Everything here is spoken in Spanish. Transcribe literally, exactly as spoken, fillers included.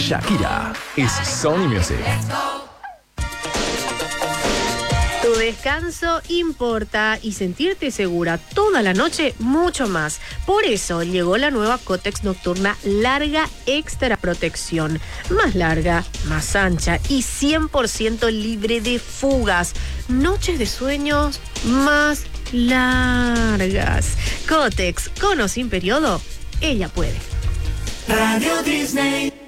Shakira es Sony Music. Tu descanso importa y sentirte segura toda la noche mucho más. Por eso llegó la nueva Kotex Nocturna Larga Extra Protección. Más larga, más ancha y cien por ciento libre de fugas. Noches de sueños más largas. Kotex, con o sin periodo, ella puede. Radio Disney.